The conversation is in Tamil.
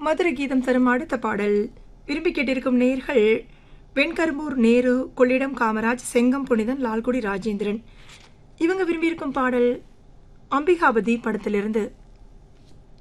மதுரை கீதம் தரும் அடுத்த பாடல் விரும்பி கேட்டிருக்கும் நேர்கள் வெண்கரும்பூர் நேரு, கொள்ளிடம் காமராஜ், செங்கம் புனிதன், லால்குடி ராஜேந்திரன். இவங்க விரும்பியிருக்கும் பாடல் அம்பிகாபதி படத்திலிருந்து